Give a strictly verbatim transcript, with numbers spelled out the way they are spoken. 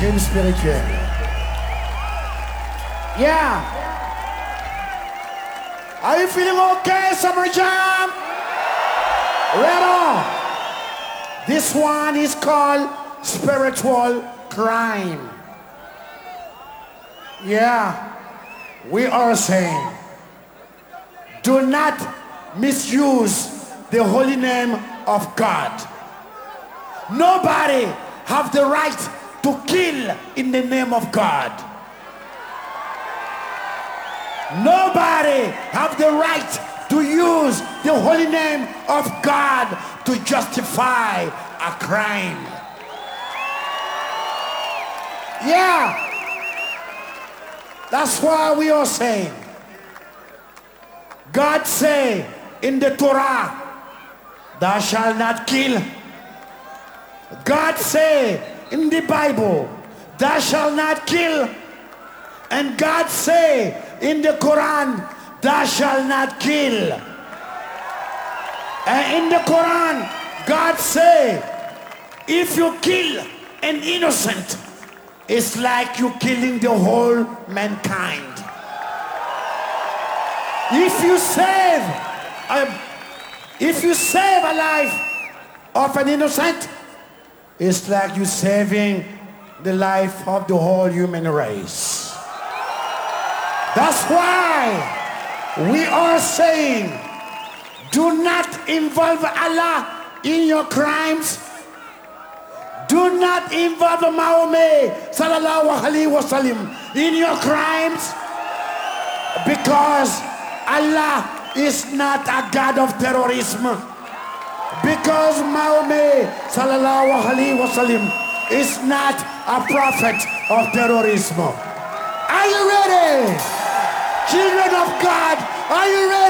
crime spirituel. Yeah. Are you feeling okay, Summer Jam? Right on. This one is called spiritual crime. Yeah. We are saying, do not misuse the holy name of God. Nobody have the right to kill in the name of God. Nobody have the right to use the holy name of God to justify a crime. Yeah. That's why we are saying, God say in the Torah, thou shalt not kill. God say in the Bible, thou shalt not kill. And God say in the Quran, thou shalt not kill. And in the Quran, God say, if you kill an innocent, it's like you killing the whole mankind. If you save, a, if you save a life of an innocent, it's like you saving the life of the whole human race. That's why we are saying, do not involve Allah in your crimes. Do not involve Muhammad sallallahu alaihi wasallam in your crimes, because Allah is not a god of terrorism. Because Muhammad sallallahu alaihi wasallam is not a prophet of terrorism. Are you ready? Children of God, are you ready?